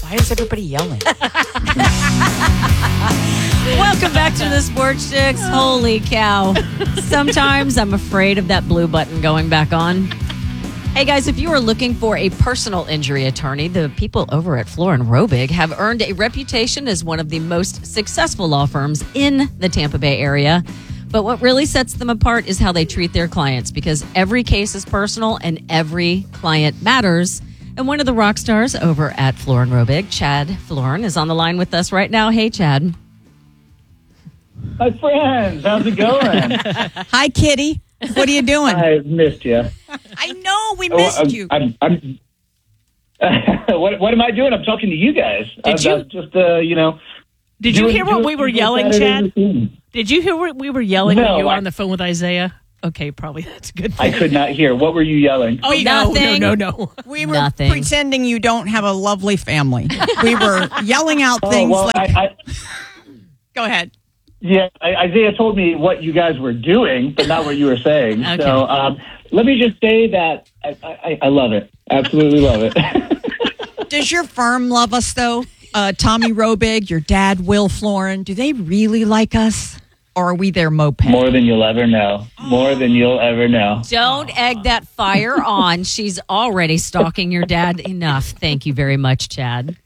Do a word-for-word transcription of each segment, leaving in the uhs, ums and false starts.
Why is everybody yelling? Welcome back to the Sports Chicks. Holy cow. Sometimes I'm afraid of that blue button going back on. Hey guys, if you are looking for a personal injury attorney, the people over at Floor and Robig have earned a reputation as one of the most successful law firms in the Tampa Bay area. But what really sets them apart is how they treat their clients, because every case is personal and every client matters. And one of the rock stars over at Floor and Robig, Chad Florin, is on the line with us right now. Hey, Chad. My friends, how's it going? Hi, Kitty. What are you doing? I missed you. I know we missed oh, I'm, you. I'm, I'm, what, what am I doing? I'm talking to you guys. Did I'm, you? I'm just, uh, you know. Did you doing, hear what we were yelling, Chad? Did you hear what we were yelling no, when you were I, on the phone with Isaiah? Okay, probably that's a good I thing. could not hear. What were you yelling? Oh, Nothing. no, no, no, no. We were Nothing. pretending you don't have a lovely family. We were yelling out Oh, things well, like... I, I, Go ahead. yeah, I, Isaiah told me what you guys were doing, but not what you were saying. Okay. So um, let me just say that I, I, I love it. Absolutely love it. Does your firm love us, though? Uh, Tommy Robig, your dad, Will Florin, do they really like us? Or are we their moped? More than you'll ever know. More than you'll ever know. Don't egg that fire on. She's already stalking your dad enough. Thank you very much, Chad.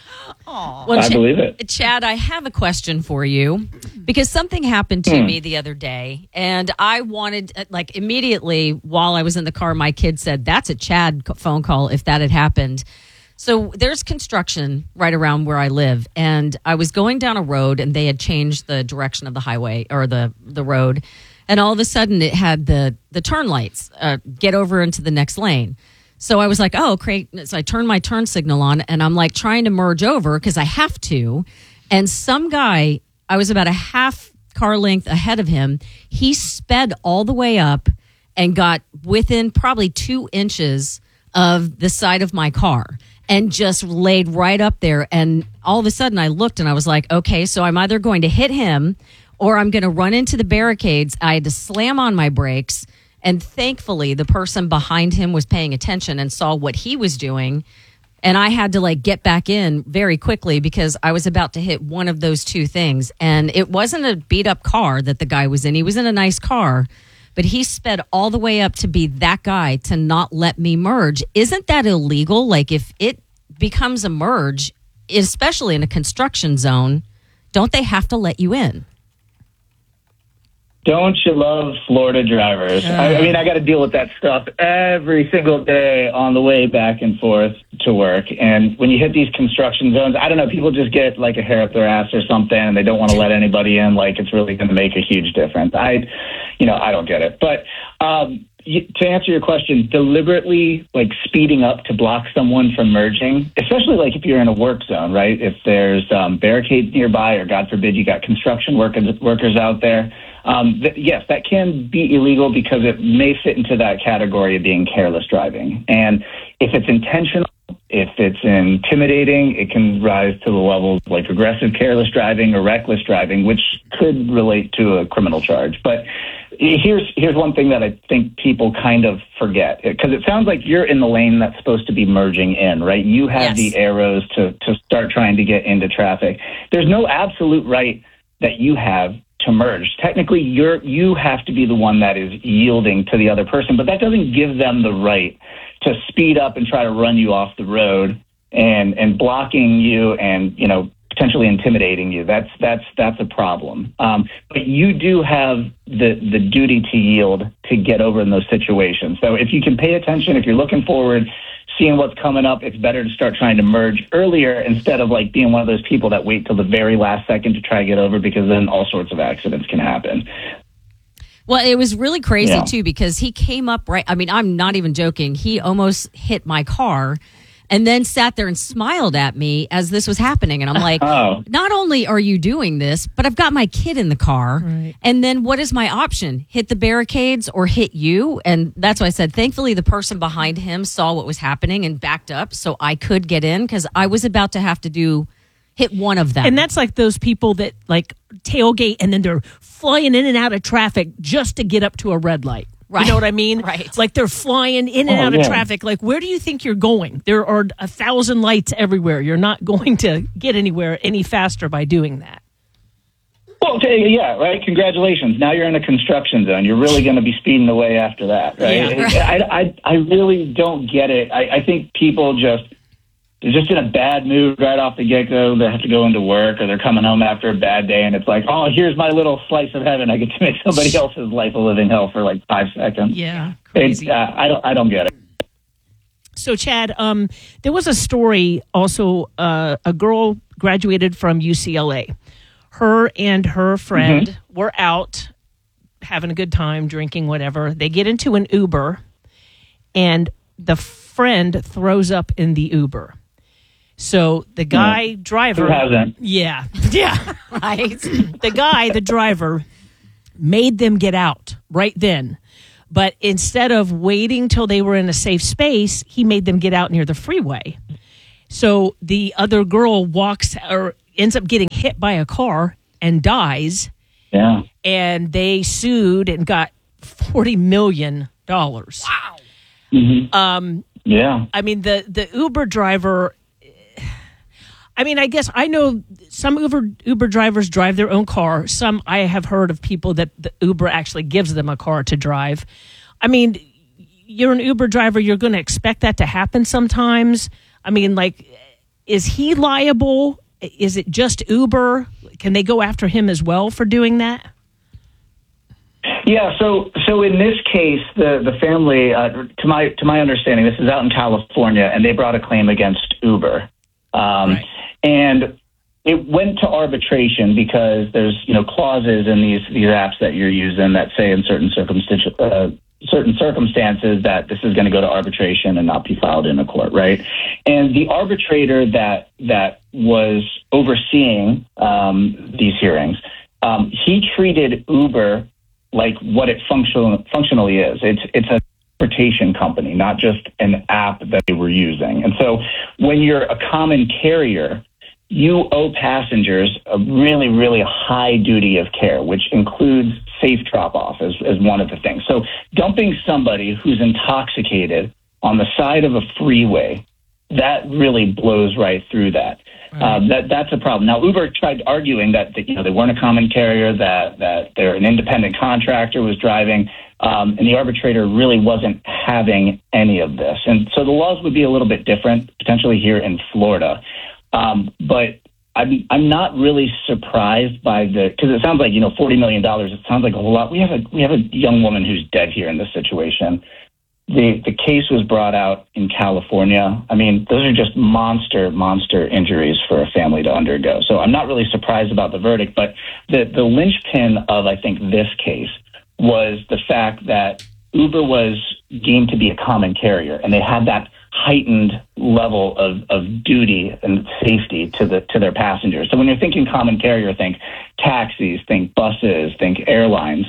Aw. Well, I Ch- believe it. Chad, I have a question for you because something happened to Hmm. me the other day, and I wanted, like, immediately while I was in the car, my kid said, "That's a Chad phone call if that had happened." So there's construction right around where I live, and I was going down a road, and they had changed the direction of the highway or the, the road, and all of a sudden it had the, the turn lights, uh, get over into the next lane. So I was like, oh, great. So I turned my turn signal on, and I'm like trying to merge over because I have to, and some guy, I was about a half car length ahead of him, he sped all the way up and got within probably two inches of the side of my car. And just laid right up there. And all of a sudden I looked and I was like, okay, so I'm either going to hit him or I'm going to run into the barricades. I had to slam on my brakes. And thankfully, the person behind him was paying attention and saw what he was doing. And I had to like get back in very quickly because I was about to hit one of those two things. And it wasn't a beat up car that the guy was in. He was in a nice car. But he sped all the way up to be that guy to not let me merge. Isn't that illegal? Like if it becomes a merge, especially in a construction zone, don't they have to let you in? Don't you love Florida drivers? I, I mean, I got to deal with that stuff every single day on the way back and forth to work. And when you hit these construction zones, I don't know, people just get like a hair up their ass or something, and they don't want to let anybody in. Like it's really going to make a huge difference. I, you know, I don't get it. But um, you, to answer your question, deliberately like speeding up to block someone from merging, especially like if you're in a work zone, right? If there's um, barricades nearby, or God forbid, you got construction workers workers out there. Um, th- yes, that can be illegal because it may fit into that category of being careless driving. And if it's intentional, if it's intimidating, it can rise to the levels like aggressive careless driving or reckless driving, which could relate to a criminal charge. But here's here's one thing that I think people kind of forget, because it sounds like you're in the lane that's supposed to be merging in, right? You have Yes. the arrows to, to start trying to get into traffic. There's no absolute right that you have to merge. Technically, you're you have to be the one that is yielding to the other person, but that doesn't give them the right to speed up and try to run you off the road and and blocking you and, you know, potentially intimidating you. That's that's that's a problem. Um, but you do have the the duty to yield to get over in those situations. So if you can pay attention, if you're looking forward, seeing what's coming up, it's better to start trying to merge earlier instead of like being one of those people that wait till the very last second to try to get over, because then all sorts of accidents can happen. Well, it was really crazy, Yeah. too, because he came up right. I mean, I'm not even joking. He almost hit my car and then sat there and smiled at me as this was happening. And I'm like, Oh. not only are you doing this, but I've got my kid in the car. Right. And then what is my option? Hit the barricades or hit you? And that's why I said, thankfully, the person behind him saw what was happening and backed up so I could get in, because I was about to have to do hit one of them. And that's like those people that like tailgate and then they're flying in and out of traffic just to get up to a red light. You know what I mean? Right. Like they're flying in and Oh, out of yeah. traffic. Like, where do you think you're going? There are a thousand lights everywhere. You're not going to get anywhere any faster by doing that. Well, okay, yeah, right. Congratulations. Now you're in a construction zone. You're really going to be speeding away after that, right? Yeah. I, I, I really don't get it. I, I think people just they're just in a bad mood right off the get go. They have to go into work, or they're coming home after a bad day, and it's like, oh, here's my little slice of heaven. I get to make somebody else's life a living hell for like five seconds. Yeah, It's, crazy. uh, I don't. I don't get it. So, Chad, um, there was a story also. Uh, a girl graduated from U C L A. Her and her friend mm-hmm. were out having a good time, drinking, whatever. They get into an Uber, and the friend throws up in the Uber. So the guy yeah. driver, Who hasn't? yeah, yeah, Right. the guy, the driver, made them get out right then. But instead of waiting till they were in a safe space, he made them get out near the freeway. So the other girl walks or ends up getting hit by a car and dies. Yeah. And they sued and got forty million dollars. Wow. Mm-hmm. Um, yeah. I mean, the, the Uber driver, I mean, I guess I know some Uber Uber drivers drive their own car. Some I have heard of people that the Uber actually gives them a car to drive. I mean, you're an Uber driver. You're going to expect that to happen sometimes. I mean, like, is he liable? Is it just Uber? Can they go after him as well for doing that? Yeah, so so in this case, the the family, uh, to my to my understanding, this is out in California, and they brought a claim against Uber, um, Right. and it went to arbitration because there's you know clauses in these these apps that you're using that say in certain circumstances. Uh, certain circumstances that this is going to go to arbitration and not be filed in a court, right? And the arbitrator that that was overseeing um, these hearings, um, he treated Uber like what it function, functionally is. It's it's a transportation company, not just an app that they were using. And so when you're a common carrier, you owe passengers a really, really high duty of care, which includes safe drop-off as, as one of the things. So dumping somebody who's intoxicated on the side of a freeway, that really blows right through that. Right. Um, that that's a problem. Now, Uber tried arguing that, that you know they weren't a common carrier, that that they're an independent contractor was driving, um, and the arbitrator really wasn't having any of this. And so the laws would be a little bit different, potentially here in Florida. Um, but I'm I'm not really surprised by the because it sounds like you know forty million dollars. It sounds like a whole lot. We have a we have a young woman who's dead here in this situation. The the case was brought out in California. I mean, those are just monster monster injuries for a family to undergo. So I'm not really surprised about the verdict. But the the linchpin of I think this case was the fact that Uber was deemed to be a common carrier, and they had that heightened level of, of duty and safety to the to their passengers. So when you're thinking common carrier, think taxis, think buses, think airlines.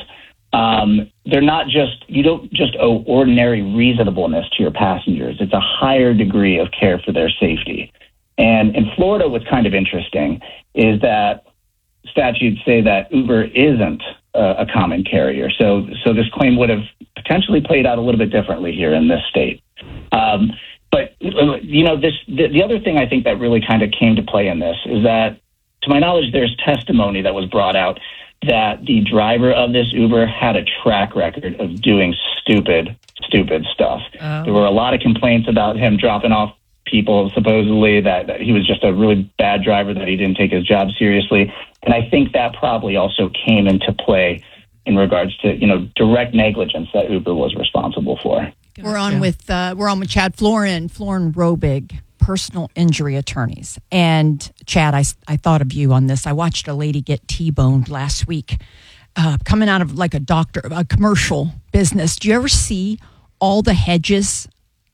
Um, they're not just, you don't just owe ordinary reasonableness to your passengers. It's a higher degree of care for their safety. And in Florida, what's kind of interesting is that statutes say that Uber isn't uh, a common carrier. So, so this claim would have potentially played out a little bit differently here in this state. Um, but, you know, this the, the other thing I think that really kind of came to play in this is that, to my knowledge, there's testimony that was brought out that the driver of this Uber had a track record of doing stupid, stupid stuff. Oh. There were a lot of complaints about him dropping off people, supposedly, that, that he was just a really bad driver, that he didn't take his job seriously. And I think that probably also came into play in regards to, you know, direct negligence that Uber was responsible for. We're on with uh, we're on with Chad Florin, Florin Robig, personal injury attorneys. And Chad, I, I thought of you on this. I watched a lady get T-boned last week, uh, coming out of like a doctor, a commercial business. Do you ever see all the hedges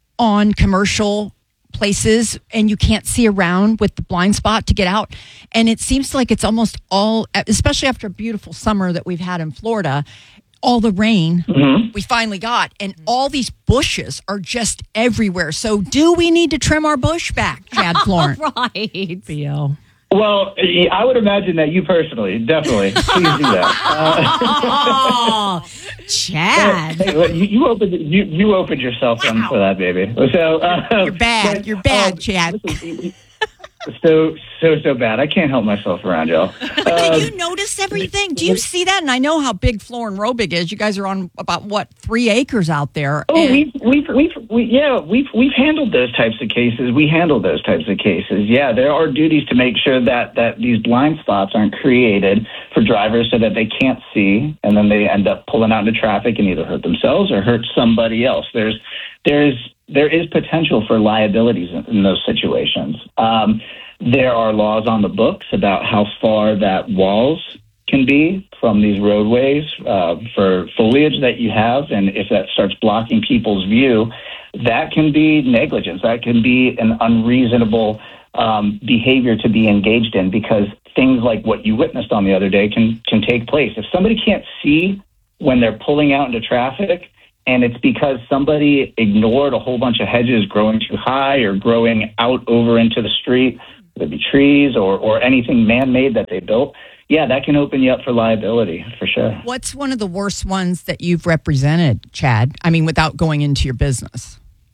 on commercial places and you can't see around with the blind spot to get out? And it seems like it's almost all, especially after a beautiful summer that we've had in Florida, all the rain mm-hmm. we finally got, and all these bushes are just everywhere. So do we need to trim our bush back, Chad Florin? Right. B L. Well, I would imagine that you personally, definitely, please do that. Uh, Oh, Chad. hey, hey, you, you opened you, you opened yourself wow. for that, baby. So uh, you're bad. But, you're bad, um, Chad. Listen, so so so bad. I can't help myself around y'all. Did Um, you notice everything? Do you see that? And I know how big Florin Robig is. You guys are on about what three acres out there. Oh, and- we've, we've, we've, we, yeah, we've, we've handled those types of cases. We handle those types of cases. Yeah, there are duties to make sure that, that these blind spots aren't created for drivers so that they can't see, and then they end up pulling out into traffic and either hurt themselves or hurt somebody else. There's, there's, there is potential for liabilities in, in those situations. Um, there are laws on the books about how far that walls can be from these roadways uh, for foliage that you have, and if that starts blocking people's view, that can be negligence. That can be an unreasonable um, behavior to be engaged in, because things like what you witnessed on the other day can can take place. If somebody can't see when they're pulling out into traffic, and it's because somebody ignored a whole bunch of hedges growing too high or growing out over into the street, there'd be trees or, or anything man-made that they built, yeah, that can open you up for liability, for sure. What's one of the worst ones that you've represented, Chad? I mean, without going into your business.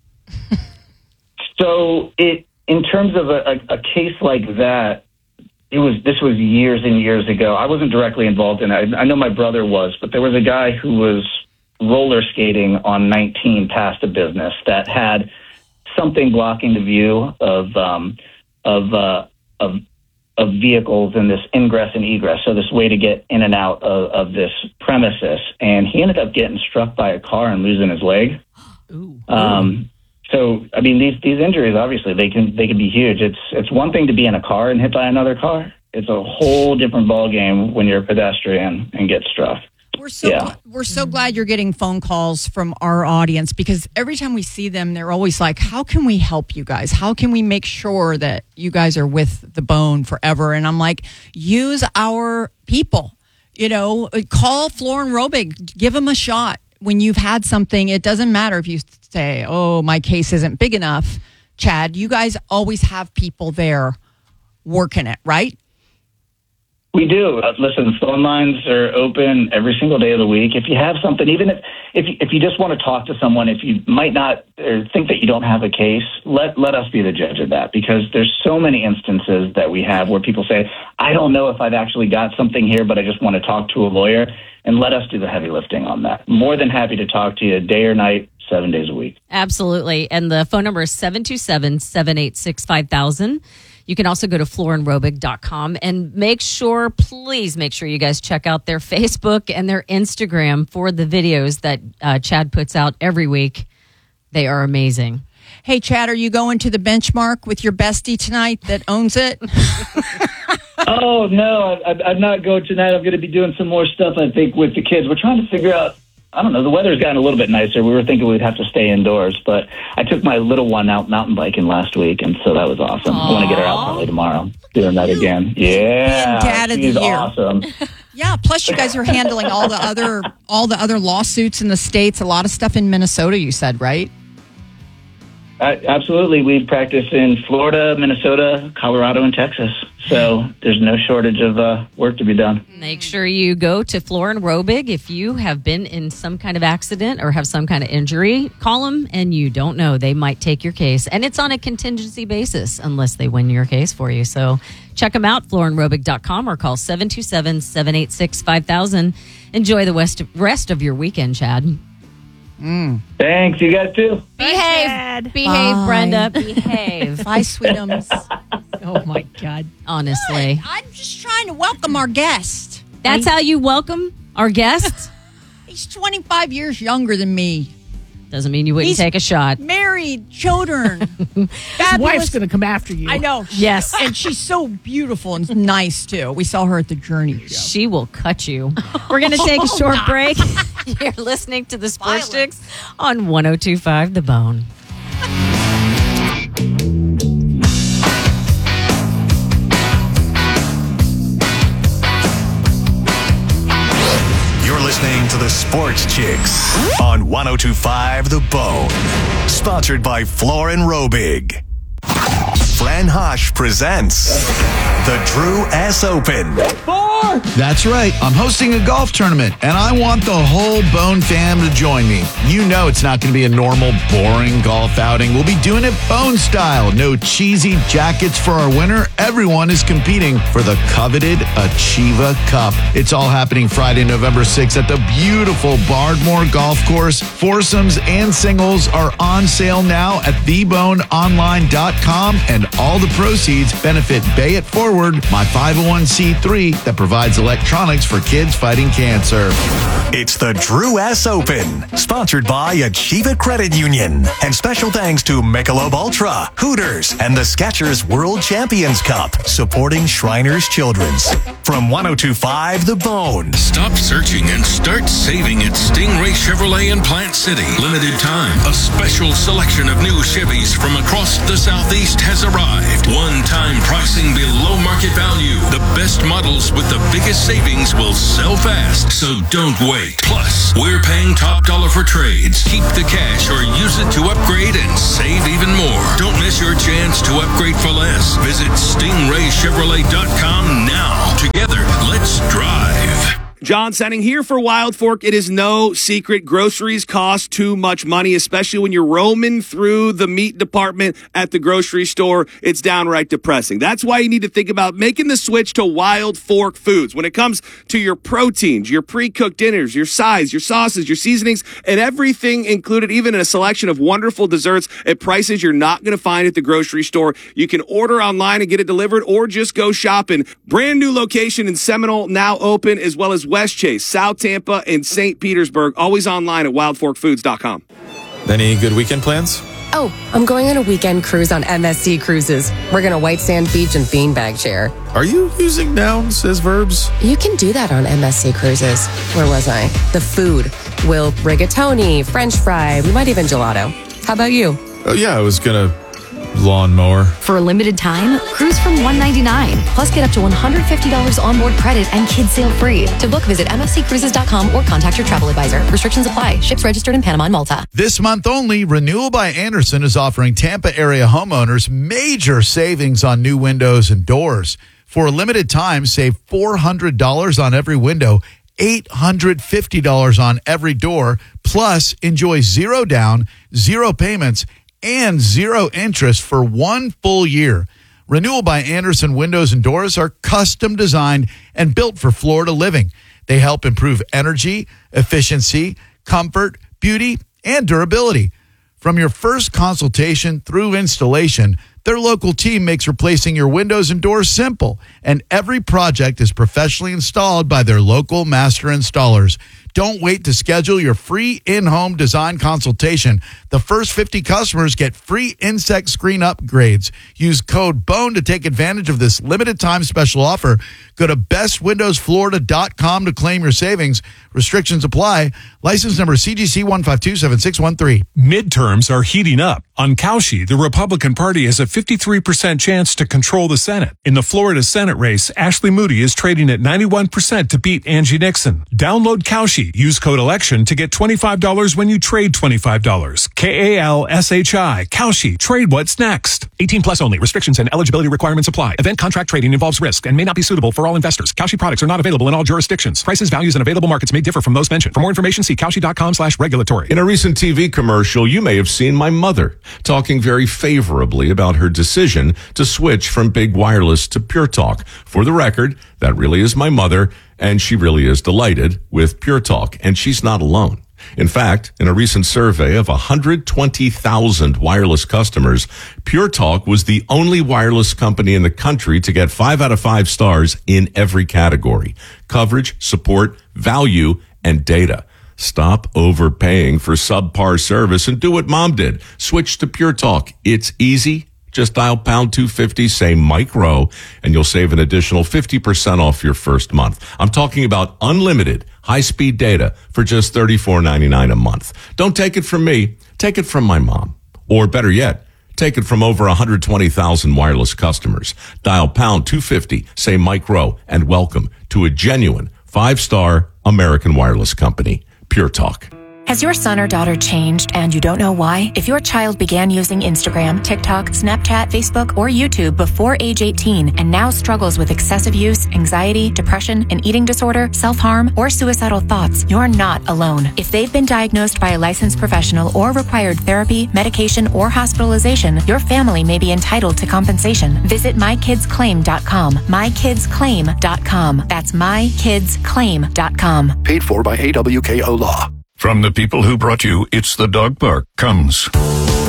So it, in terms of a, a, a case like that, it was this was years and years ago. I wasn't directly involved in it. I, I know my brother was, but there was a guy who was roller skating on nineteen past a business that had something blocking the view of um, of uh, of of vehicles and this ingress and egress, so this way to get in and out of, of this premises. And he ended up getting struck by a car and losing his leg. Ooh. Um, so, I mean, these these injuries, obviously, they can they can be huge. It's it's one thing to be in a car and hit by another car. It's a whole different ballgame when you're a pedestrian and get struck. We're so Yeah. gl- we're so glad you're getting phone calls from our audience, because every time we see them, they're always like, "How can we help you guys? How can we make sure that you guys are with the bone forever?" And I'm like, use our people. You know, call Florin Robig, give them a shot. When you've had something, it doesn't matter if you say, "Oh, my case isn't big enough." Chad, you guys always have people there working it, right? We do. Uh, listen, phone lines are open every single day of the week. If you have something, even if if you, if you just want to talk to someone, if you might not or think that you don't have a case, let let us be the judge of that, because there's so many instances that we have where people say, I don't know if I've actually got something here, but I just want to talk to a lawyer, and let us do the heavy lifting on that. More than happy to talk to you day or night, seven days a week. Absolutely. And the phone number is seven two seven, seven eight six, five thousand. You can also go to florin robig dot com and make sure, please make sure you guys check out their Facebook and their Instagram for the videos that uh, Chad puts out every week. They are amazing. Hey, Chad, are you going to the Benchmark with your bestie tonight that owns it? Oh, no, I, I'm not going tonight. I'm going to be doing some more stuff, I think, with the kids. We're trying to figure out, I don't know, the weather's gotten a little bit nicer. We were thinking we'd have to stay indoors, but I took my little one out mountain biking last week, and so that was awesome. Aww. I want to get her out probably tomorrow, doing that again. Yeah, Dad of the she's year. awesome. Yeah, plus you guys are handling all the other all the other lawsuits in the states, a lot of stuff in Minnesota, you said, right? Uh, absolutely. We practice in Florida, Minnesota, Colorado, and Texas. So there's no shortage of uh, work to be done. Make sure you go to Florin Robig if you have been in some kind of accident or have some kind of injury. Call them, and you don't know. They might take your case. And it's on a contingency basis unless they win your case for you. So check them out, florin robig dot com, or call seven two seven, seven eight six, five thousand. Enjoy the rest rest of your weekend, Chad. Mm. Thanks. You guys too. Behave. Dad. Behave, Bye. Brenda. Behave. Bye, sweetums. Oh my God. Honestly. I'm just trying to welcome our guest. That's how you welcome our guest? He's twenty-five years younger than me. Doesn't mean you wouldn't He's take a shot. Married, children. His wife's going to come after you. I know. Yes. And she's so beautiful and nice, too. We saw her at the Journey show. She will cut you. We're going to take a short break. You're listening to the Sports Chicks on one oh two point five The Bone. You're listening to the Sports Chicks on one oh two point five The Bone. Sponsored by Florin Robig. Fran Hosh presents the Drew S. Open. That's right. I'm hosting a golf tournament, and I want the whole Bone fam to join me. You know it's not going to be a normal, boring golf outing. We'll be doing it Bone style. No cheesy jackets for our winner. Everyone is competing for the coveted Achieva Cup. It's all happening Friday, November sixth at the beautiful Bardmore Golf Course. Foursomes and singles are on sale now at the bone online dot com, and all the proceeds benefit Bay It Forward, my five oh one c three that provides electronics for kids fighting cancer. It's the Drew S. Open, sponsored by Achieva Credit Union. And special thanks to Michelob Ultra, Hooters, and the Skechers World Champions Cup, supporting Shriners Children's. From one oh two point five The Bone. Stop searching and start saving at Stingray Chevrolet in Plant City. Limited time. A special selection of new Chevys from across the Southeast has arrived. One-time pricing below market value. The best models with the biggest savings will sell fast, so don't wait. Plus, we're paying top dollar for trades. Keep the cash or use it to upgrade and save even more. Don't miss your chance to upgrade for less. Visit stingray chevrolet dot com now. Together, let's drive. John Senning here for Wild Fork. It is no secret groceries cost too much money, especially when you're roaming through the meat department at the grocery store. It's downright depressing. That's why you need to think about making the switch to Wild Fork Foods. When it comes to your proteins, your pre-cooked dinners, your sides, your sauces, your seasonings, and everything included, even a selection of wonderful desserts at prices you're not going to find at the grocery store. You can order online and get it delivered, or just go shopping. Brand new location in Seminole, now open, as well as West Chase, South Tampa, and Saint Petersburg. Always online at wild fork foods dot com. Any good weekend plans? Oh, I'm going on a weekend cruise on M S C Cruises. We're going to White Sand Beach and beanbag chair. Are you using nouns as verbs? You can do that on M S C Cruises. Where was I? The food. We'll rigatoni, French fry, we might even gelato. How about you? Oh, yeah, I was going to lawnmower. For a limited time, cruise from one hundred ninety-nine dollars. Plus, get up to one hundred fifty dollars onboard credit and kids sail free. To book, visit m f c cruises dot com or contact your travel advisor. Restrictions apply. Ships registered in Panama and Malta. This month only, Renewal by Andersen is offering Tampa area homeowners major savings on new windows and doors. For a limited time, save four hundred dollars on every window, eight hundred fifty dollars on every door, plus enjoy zero down, zero payments, and zero interest for one full year. Renewal by Andersen windows and doors are custom designed and built for Florida living. They help improve energy, efficiency, comfort, beauty, and durability. From your first consultation through installation, their local team makes replacing your windows and doors simple, and every project is professionally installed by their local master installers. Don't wait to schedule your free in-home design consultation. The first fifty customers get free insect screen upgrades. Use code BONE to take advantage of this limited time special offer. Go to best windows florida dot com to claim your savings. Restrictions apply. License number C G C one five two seven six one three. Midterms are heating up. On Cauchy, the Republican Party has a fifty-three percent chance to control the Senate. In the Florida Senate race, Ashley Moody is trading at ninety-one percent to beat Angie Nixon. Download Cauchy. Use code ELECTION to get twenty-five dollars when you trade twenty-five dollars. K A L S H I. Cauchy. Trade what's next. eighteen plus only. Restrictions and eligibility requirements apply. Event contract trading involves risk and may not be suitable for all investors. Cauchy products are not available in all jurisdictions. Prices, values, and available markets may differ from those mentioned. For more information, see cauchy dot com slash regulatory. In a recent T V commercial, you may have seen my mother talking very favorably about her decision to switch from Big Wireless to Pure Talk. For the record, that really is my mother, and she really is delighted with Pure Talk, and she's not alone. In fact, in a recent survey of one hundred twenty thousand wireless customers, Pure Talk was the only wireless company in the country to get five out of five stars in every category: coverage, support, value, and data. Stop overpaying for subpar service and do what Mom did. Switch to Pure Talk. It's easy. Just dial pound two fifty, say Mike Rowe, and you'll save an additional fifty percent off your first month. I'm talking about unlimited high-speed data for just thirty-four ninety-nine a month. Don't take it from me. Take it from my mom. Or better yet, take it from over one hundred twenty thousand wireless customers. Dial pound two fifty, say Mike Rowe, and welcome to a genuine five-star American wireless company, Pure Talk. Has your son or daughter changed and you don't know why? If your child began using Instagram, TikTok, Snapchat, Facebook, or YouTube before age eighteen and now struggles with excessive use, anxiety, depression, an eating disorder, self-harm, or suicidal thoughts, you're not alone. If they've been diagnosed by a licensed professional or required therapy, medication, or hospitalization, your family may be entitled to compensation. Visit my kids claim dot com. my kids claim dot com. That's my kids claim dot com. Paid for by A W K O Law. From the people who brought you It's the Dog Park comes